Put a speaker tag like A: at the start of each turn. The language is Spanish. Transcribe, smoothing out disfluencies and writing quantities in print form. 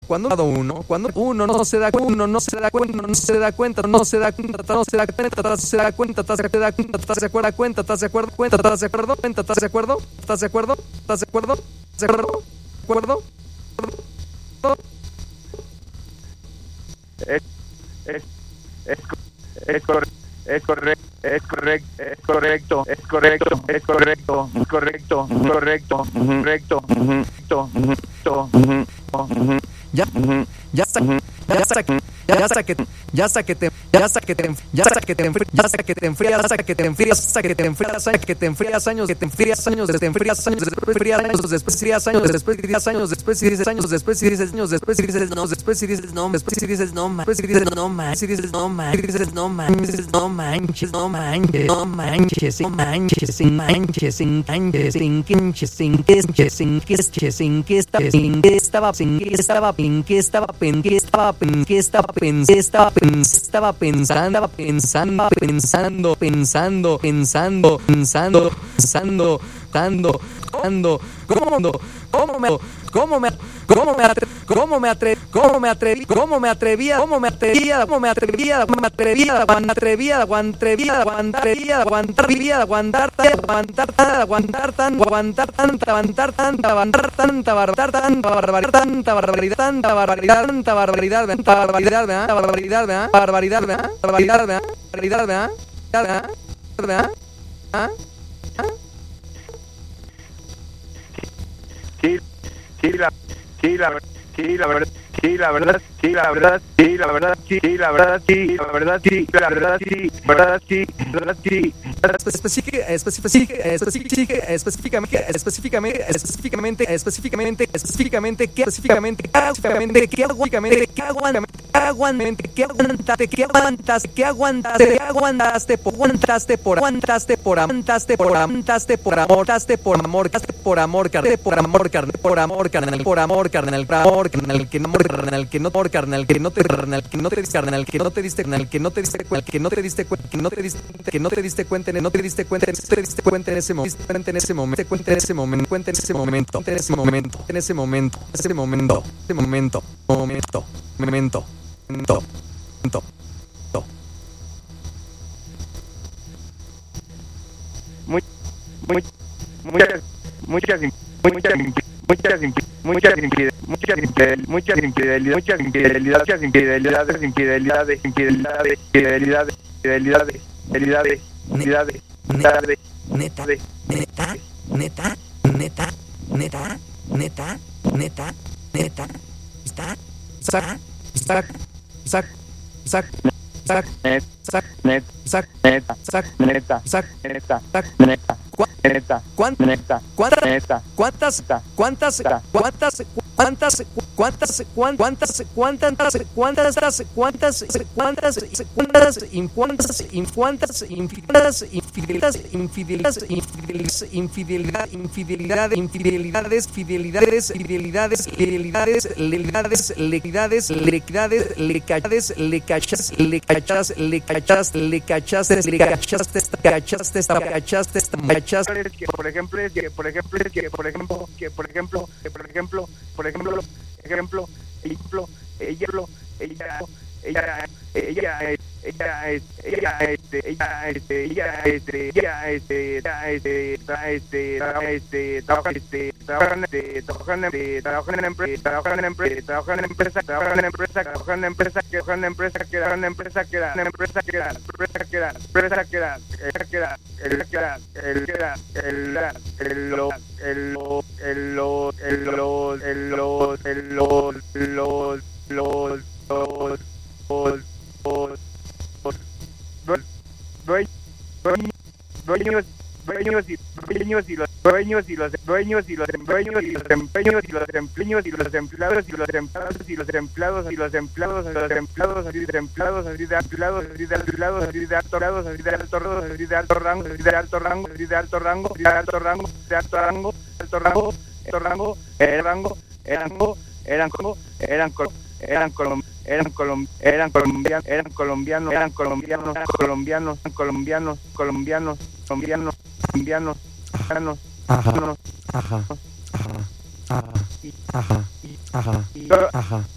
A: cuando uno no se da cuenta, no se da cuenta, no se da cuenta, no se da cuenta, no se da cuenta, se da cuenta, se da cuenta, se acuerda cuenta, se acuerda cuenta, se acuerdo cuenta, se acuerdo, se acuerdo, se acuerdo, se acuerdo, acuerdo.
B: Es correcto. Es correcto, es correcto, es correcto, es correcto, es correcto, es correcto, correcto, correcto, correcto,
A: ya te enfrías años, después dices no manches, no manches, no manches, no manches, sin manches, sin canches, sin quinches, sin quesches, sin quesches, sin que estaba, sin que estaba, sin que estaba, en que estaba, en que estaba, en que estaba, estaba pensando, pensando, pensando, pensando, pensando, pensando, dando, dando, cómo me atrevía, aguantar tanta barbaridad.
B: Sí, la verdad, sí, la verdad, sí, la verdad, sí, la verdad, sí, la verdad, sí, la verdad, sí, verdad, sí, verdad, sí.
A: En ese momento. Ajá.